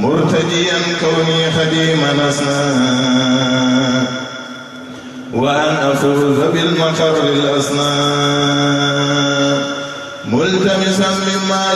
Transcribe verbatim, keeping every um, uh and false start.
مرتجيا كوني خديما أسنى وأن أفوز بالمقر الأسنى ملتمسا مما